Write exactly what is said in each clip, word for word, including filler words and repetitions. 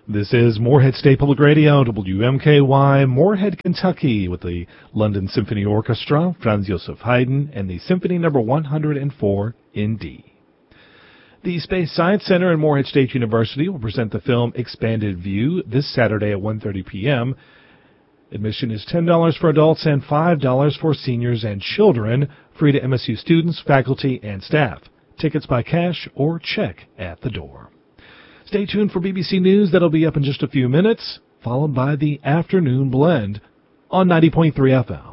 This is Morehead State Public Radio, W M K Y, Morehead, Kentucky, with the London Symphony Orchestra, Franz Joseph Haydn, and the Symphony Number one hundred four in D. The Space Science Center at Morehead State University will present the film Expanded View this Saturday at one thirty p.m. Admission is ten dollars for adults and five dollars for seniors and children, free to M S U students, faculty, and staff. Tickets by cash or check at the door. Stay tuned for B B C News. That'll be up in just a few minutes, followed by the Afternoon Blend on ninety point three F M.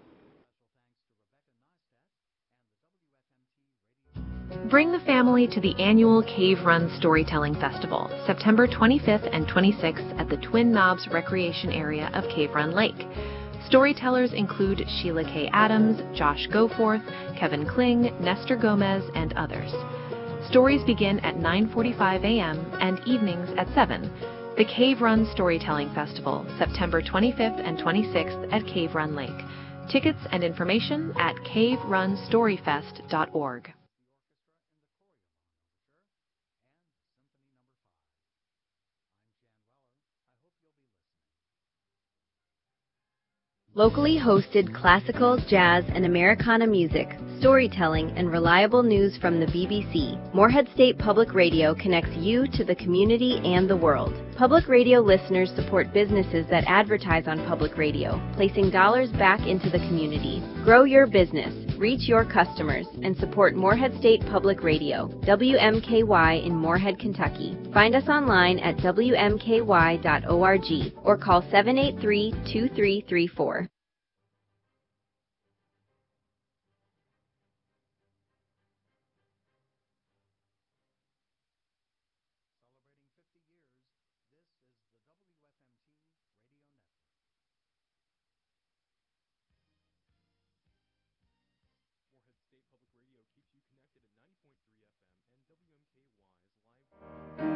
Bring the family to the annual Cave Run Storytelling Festival, September twenty-fifth and twenty-sixth at the Twin Knobs Recreation Area of Cave Run Lake. Storytellers include Sheila K. Adams, Josh Goforth, Kevin Kling, Nestor Gomez, and others. Stories begin at nine forty-five a.m. and evenings at seven. The Cave Run Storytelling Festival, September twenty-fifth and twenty-sixth at Cave Run Lake. Tickets and information at cave run story fest dot org. Locally hosted classical, jazz, and Americana music, storytelling, and reliable news from the B B C, Morehead State Public Radio connects you to the community and the world. Public radio listeners support businesses that advertise on public radio, placing dollars back into the community. Grow your business, reach your customers, and support Morehead State Public Radio, W M K Y in Morehead, Kentucky. Find us online at W M K Y dot org or call seven eight three, two three three four.